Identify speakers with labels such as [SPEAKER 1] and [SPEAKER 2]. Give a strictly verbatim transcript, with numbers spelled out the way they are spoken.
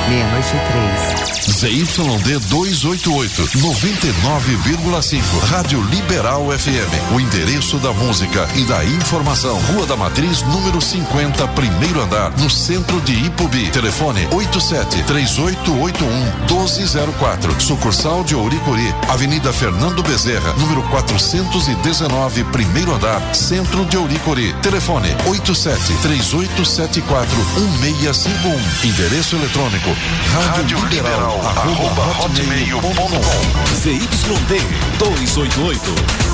[SPEAKER 1] meia-noite e três.
[SPEAKER 2] Z Y D duzentos e oitenta e oito, noventa e nove vírgula cinco. Rádio Liberal F M. O endereço da música e da informação. Rua da Matriz, número cinquenta, primeiro andar, no centro de Ipubi. Telefone oito sete três oito oito um um dois zero quatro. Sucursal de Ouricuri. Avenida Fernando Bezerra, número quatrocentos e dezenove, primeiro andar, centro de Ouricuri. Telefone oito sete três oito sete quatro um seis cinco um. Endereço eletrônico rádio liberal arroba hotmail ponto com.
[SPEAKER 3] Z Y D duzentos e oitenta e oito.